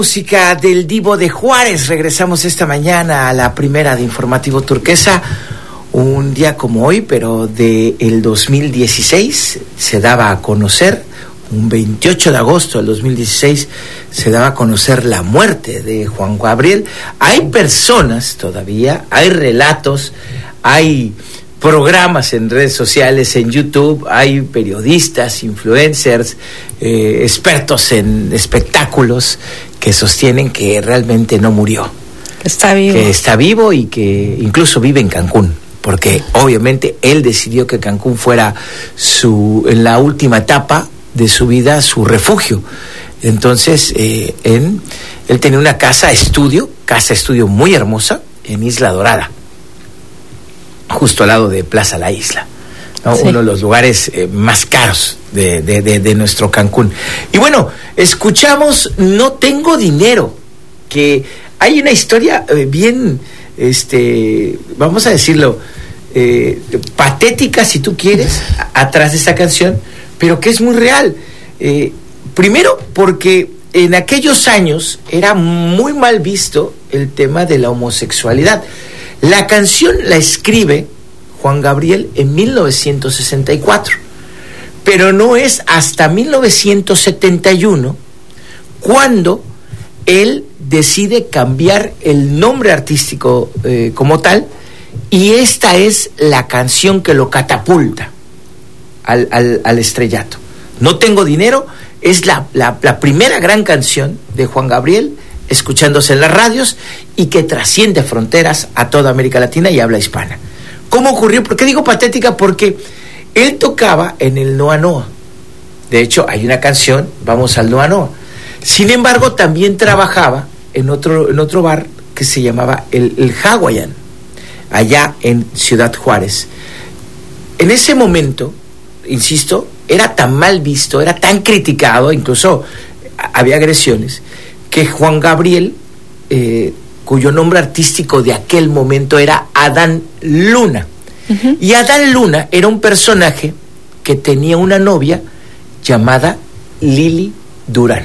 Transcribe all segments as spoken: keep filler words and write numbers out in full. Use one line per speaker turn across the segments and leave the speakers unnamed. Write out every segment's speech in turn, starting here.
Música del Divo de Juárez. Regresamos esta mañana a la primera de Informativo Turquesa. Un día como hoy, pero de el dos mil dieciséis, se daba a conocer, un veintiocho de agosto del dos mil dieciséis, se daba a conocer la muerte de Juan Gabriel. Hay personas todavía, hay relatos, hay programas en redes sociales, en YouTube, hay periodistas, influencers, eh, expertos en espectáculos que sostienen que realmente no murió.
Está vivo.
Que está vivo y que incluso vive en Cancún, porque obviamente él decidió que Cancún fuera su, en la última etapa de su vida, su refugio. Entonces, eh, en, él tenía una casa estudio, casa estudio muy hermosa, en Isla Dorada, justo al lado de Plaza La Isla, ¿no? Sí. Uno de los lugares eh, más caros de, de, de, de nuestro Cancún. Y bueno, escuchamos No Tengo Dinero, que hay una historia eh, bien, este, vamos a decirlo, eh, patética, si tú quieres, a, atrás de esta canción, pero que es muy real. Eh, primero, porque en aquellos años era muy mal visto el tema de la homosexualidad. La canción la escribe Juan Gabriel en mil novecientos sesenta y cuatro, pero no es hasta mil novecientos setenta y uno cuando él decide cambiar el nombre artístico eh, como tal, y esta es la canción que lo catapulta al, al, al estrellato. No Tengo Dinero es la, la, la primera gran canción de Juan Gabriel, escuchándose en las radios y que trasciende fronteras a toda América Latina y habla hispana. ¿Cómo ocurrió? ¿Por qué digo patética? Porque él tocaba en el Noa Noa. De hecho, hay una canción, Vamos al Noa Noa. Sin embargo, también trabajaba en otro, en otro bar que se llamaba el, el Hawaiian, allá en Ciudad Juárez. En ese momento, insisto, era tan mal visto, era tan criticado, incluso había agresiones, que Juan Gabriel, eh, cuyo nombre artístico de aquel momento era Adán Luna. Uh-huh. Y Adán Luna era un personaje que tenía una novia llamada Lili Durán.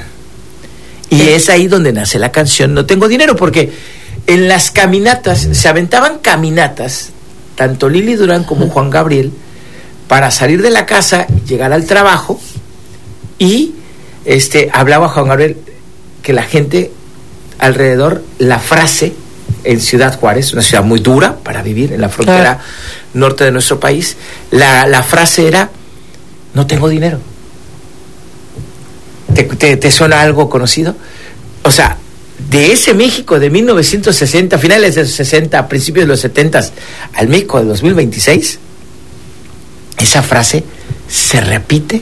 Y sí. Es ahí donde nace la canción No Tengo Dinero, porque en las caminatas, se aventaban caminatas, tanto Lili Durán como uh-huh. Juan Gabriel, para salir de la casa, llegar al trabajo, y este hablaba Juan Gabriel que la gente alrededor, la frase en Ciudad Juárez, una ciudad muy dura para vivir en la frontera claro. norte de nuestro país, la, la frase era no tengo dinero. ¿Te, te, ¿Te suena algo conocido? O sea, de ese México de mil novecientos sesenta, finales de los sesenta, principios de los setenta, al México de dos mil veintiséis, esa frase se repite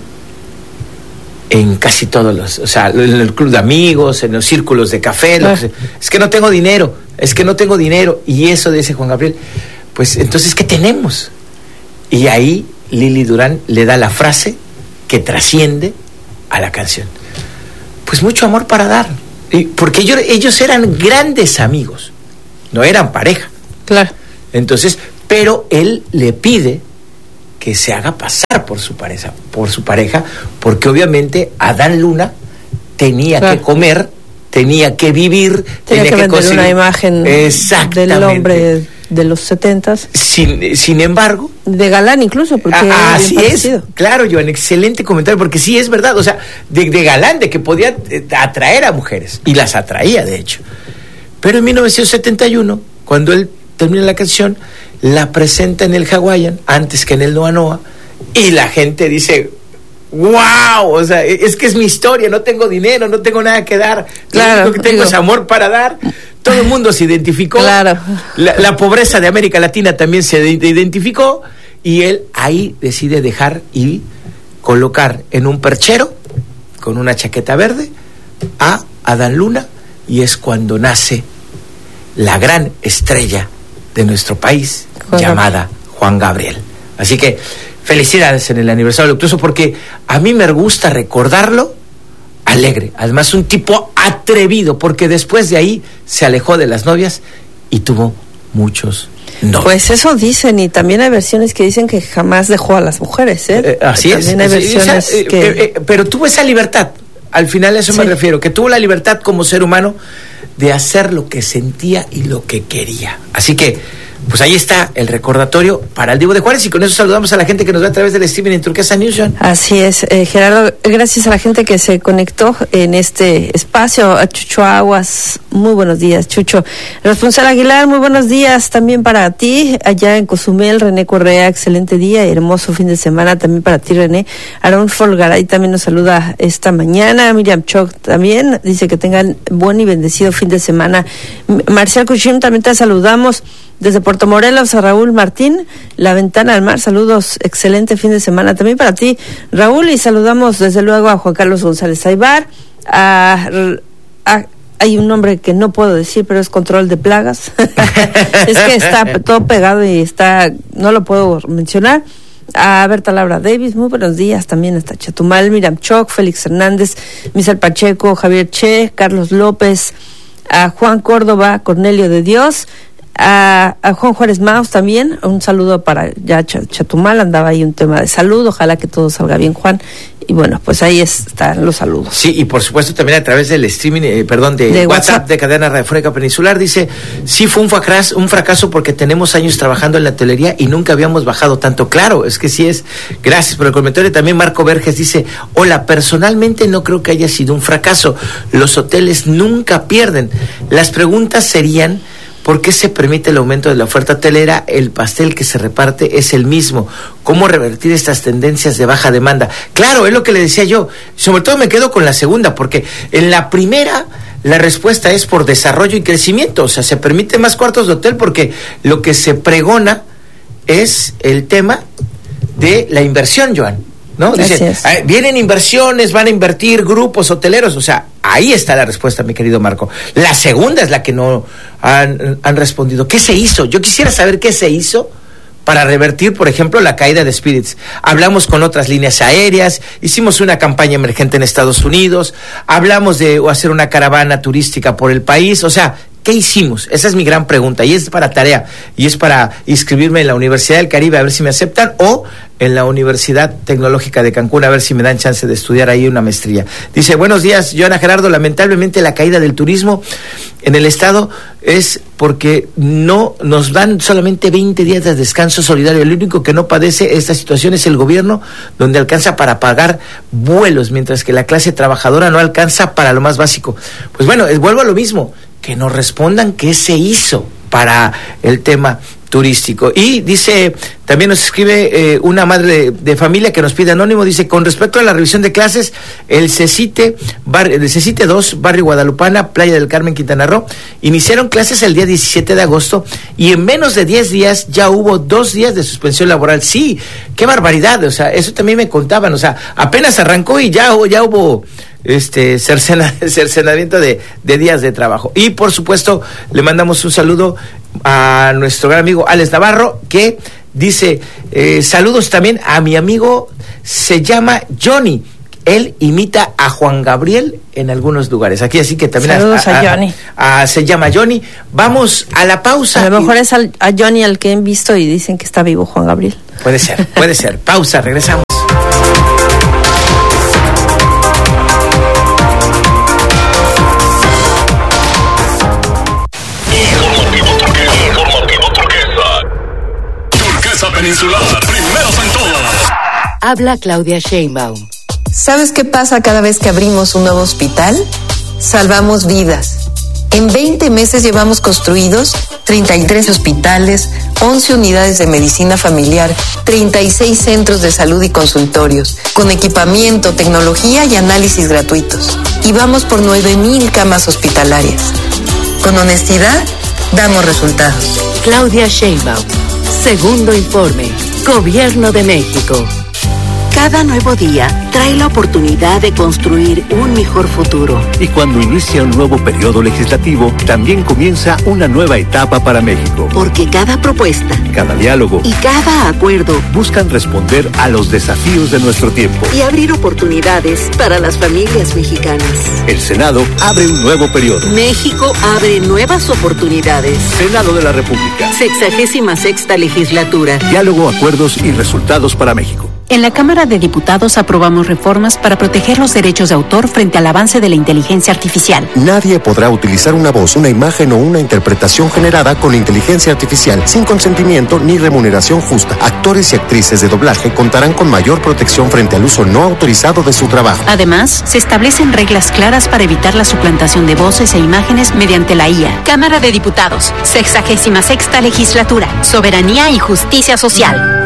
en casi todos los, o sea, en el club de amigos, en los círculos de café, ah. los, es que no tengo dinero, es que no tengo dinero, y eso dice Juan Gabriel, pues entonces, ¿qué tenemos? Y ahí Lili Durán le da la frase que trasciende a la canción. Pues mucho amor para dar, y porque ellos, ellos eran grandes amigos, no eran pareja.
Claro.
Entonces, pero él le pide que se haga pasar por su pareja, por su pareja, porque obviamente Adán Luna tenía claro. que comer, tenía que vivir,
tenía, tenía que, que vender conseguir una imagen del hombre de los setentas.
Sin, sin embargo,
de galán incluso, porque
ah, así es. Claro, Joan, excelente comentario, porque sí es verdad, o sea, de, de galán, de que podía atraer a mujeres, y las atraía de hecho. Pero en mil novecientos setenta y uno, cuando él termina la canción, la presenta en el Hawaiian antes que en el Noa Noa, y la gente dice wow, o sea, es que es mi historia, no tengo dinero, no tengo nada que dar, claro, lo único que tengo digo, es amor para dar. Todo el mundo se identificó,
claro.
la, la pobreza de América Latina también se identificó, y él ahí decide dejar y colocar en un perchero con una chaqueta verde a Adán Luna, y es cuando nace la gran estrella de nuestro país, Juan llamada Gabriel. Juan Gabriel. Así que felicidades en el aniversario luctuoso, porque a mí me gusta recordarlo alegre. Además, un tipo atrevido, porque después de ahí se alejó de las novias y tuvo muchos novios.
Pues eso dicen, y también hay versiones que dicen que jamás dejó a las mujeres, ¿eh?
eh así
también
es.
Hay versiones
o sea, eh,
que...
eh, eh, pero tuvo esa libertad. Al final a eso sí. me refiero, que tuvo la libertad como ser humano de hacer lo que sentía y lo que quería. Así que, pues ahí está el recordatorio para el Divo de Juárez, y con eso saludamos a la gente que nos ve a través del streaming en Turquesa News.
Así es, eh, Gerardo, gracias a la gente que se conectó en este espacio. A Chucho Aguas, muy buenos días, Chucho. Responsable Aguilar, muy buenos días también para ti, allá en Cozumel. René Correa, excelente día y hermoso fin de semana también para ti, René. Aaron Folgaray también nos saluda esta mañana. Miriam Choc también dice que tengan buen y bendecido fin de semana. Marcial Cuchín, también te saludamos. Desde Puerto Morelos a Raúl Martín, La Ventana al Mar, saludos, excelente fin de semana también para ti, Raúl, y saludamos desde luego a Juan Carlos González Aybar, a, a, hay un nombre que no puedo decir, pero es control de plagas, es que está todo pegado y está, no lo puedo mencionar, a Berta Laura Davis, muy buenos días, también está Chetumal, Miriam Choc, Félix Hernández, Misael Pacheco, Javier Che, Carlos López, a Juan Córdoba, Cornelio de Dios, A, a Juan Juárez Maus también, un saludo para ya Chetumal, andaba ahí un tema de salud, ojalá que todo salga bien, Juan, y bueno, pues ahí están los saludos.
Sí, y por supuesto también a través del streaming, eh, perdón, de, de WhatsApp, WhatsApp de Cadena Radiofónica Peninsular, dice, sí fue un fracaso, un fracaso porque tenemos años trabajando en la hotelería y nunca habíamos bajado tanto. Claro, es que sí es, gracias por el comentario. También Marco Verges dice, hola, personalmente no creo que haya sido un fracaso, los hoteles nunca pierden. Las preguntas serían, ¿por qué se permite el aumento de la oferta hotelera? El pastel que se reparte es el mismo. ¿Cómo revertir estas tendencias de baja demanda? Claro, es lo que le decía yo. Sobre todo me quedo con la segunda, porque en la primera la respuesta es por desarrollo y crecimiento. O sea, se permite más cuartos de hotel porque lo que se pregona es el tema de la inversión, Joan, ¿no? Dicen, vienen inversiones, van a invertir grupos hoteleros, o sea, ahí está la respuesta, mi querido Marco. La segunda es la que no han, han respondido. ¿Qué se hizo? Yo quisiera saber qué se hizo para revertir, por ejemplo, la caída de Spirits. Hablamos con otras líneas aéreas, hicimos una campaña emergente en Estados Unidos, hablamos de hacer una caravana turística por el país, o sea, ¿qué hicimos? Esa es mi gran pregunta, y es para tarea, y es para inscribirme en la Universidad del Caribe a ver si me aceptan, o en la Universidad Tecnológica de Cancún a ver si me dan chance de estudiar ahí una maestría. Dice, buenos días, Joana Gerardo, lamentablemente la caída del turismo en el estado es porque no nos dan solamente veinte días de descanso solidario. El único que no padece esta situación es el gobierno, donde alcanza para pagar vuelos, mientras que la clase trabajadora no alcanza para lo más básico. Pues bueno, vuelvo a lo mismo, que nos respondan qué se hizo para el tema turístico. Y dice, también nos escribe eh, una madre de, de familia que nos pide anónimo, dice, con respecto a la revisión de clases, el CECITE, bar, el CECITE dos, Barrio Guadalupana, Playa del Carmen, Quintana Roo, iniciaron clases el día diecisiete de agosto y en menos de diez días ya hubo dos días de suspensión laboral. Sí, qué barbaridad, o sea, eso también me contaban, o sea, apenas arrancó y ya, ya hubo este cercena, cercenamiento de, de días de trabajo. Y por supuesto le mandamos un saludo a nuestro gran amigo Alex Navarro, que dice, eh, saludos también a mi amigo, se llama Johnny, él imita a Juan Gabriel en algunos lugares, aquí así que también
saludos a, a, a Johnny
a, a, se llama Johnny. Vamos a la pausa.
A lo mejor y... es al, a Johnny al que han visto y dicen que está vivo Juan Gabriel.
Puede ser, puede ser. Pausa, regresamos.
Peninsular, primeros en todo.
Habla Claudia Sheinbaum.
¿Sabes qué pasa cada vez que abrimos un nuevo hospital? Salvamos vidas. En veinte meses llevamos construidos treinta y tres hospitales, once unidades de medicina familiar, treinta y seis centros de salud y consultorios, con equipamiento, tecnología y análisis gratuitos. Y vamos por nueve mil camas hospitalarias. Con honestidad, damos resultados.
Claudia Sheinbaum. Segundo informe, Gobierno de México. Cada nuevo día trae la oportunidad de construir un mejor futuro.
Y cuando inicia un nuevo periodo legislativo, también comienza una nueva etapa para México.
Porque cada propuesta,
cada diálogo
y cada acuerdo
buscan responder a los desafíos de nuestro tiempo
y abrir oportunidades para las familias mexicanas.
El Senado abre un nuevo periodo.
México abre nuevas oportunidades.
Senado de la República.
Sexagésima sexta legislatura.
Diálogo, acuerdos y resultados para México.
En la Cámara de Diputados aprobamos reformas para proteger los derechos de autor frente al avance de la inteligencia artificial.
Nadie podrá utilizar una voz, una imagen o una interpretación generada con inteligencia artificial sin consentimiento ni remuneración justa. Actores y actrices de doblaje contarán con mayor protección frente al uso no autorizado de su trabajo.
Además, se establecen reglas claras para evitar la suplantación de voces e imágenes mediante la I A. Cámara de Diputados, sexagésima sexta legislatura, soberanía y justicia social.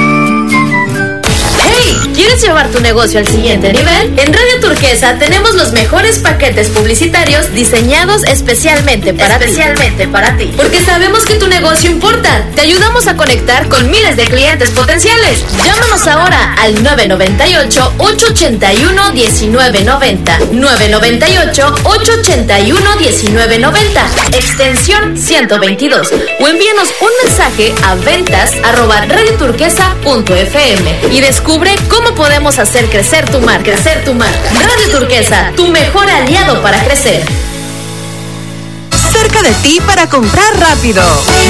¿Quieres llevar tu negocio al siguiente nivel? En Radio Turquesa tenemos los mejores paquetes publicitarios diseñados especialmente para especialmente ti. para ti. Porque sabemos que tu negocio importa. Te ayudamos a conectar con miles de clientes potenciales. Llámanos ahora al nueve nueve ocho, ocho ocho uno, uno nueve nueve cero. nueve nueve ocho, ocho ocho uno, uno nueve nueve cero. Extensión ciento veintidós. O envíanos un mensaje a ventas arroba radioturquesa punto f m y descubre cómo podemos hacer crecer tu marca. Crecer tu marca. Radio Turquesa, tu mejor aliado para crecer.
Cerca de ti para comprar rápido.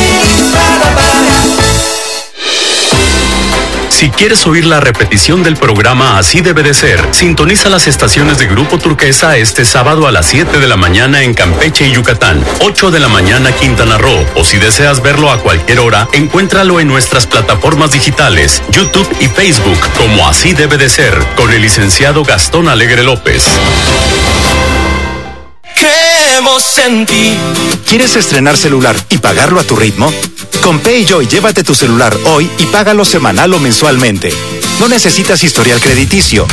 Si quieres oír la repetición del programa Así Debe de Ser, sintoniza las estaciones de Grupo Turquesa este sábado a las siete de la mañana en Campeche y Yucatán, ocho de la mañana Quintana Roo, o si deseas verlo a cualquier hora, encuéntralo en nuestras plataformas digitales, YouTube y Facebook, como Así Debe de Ser, con el licenciado Gastón Alegre López.
Creemos en ti.
¿Quieres estrenar celular y pagarlo a tu ritmo? Con PayJoy llévate tu celular hoy y págalo semanal o mensualmente. No necesitas historial crediticio,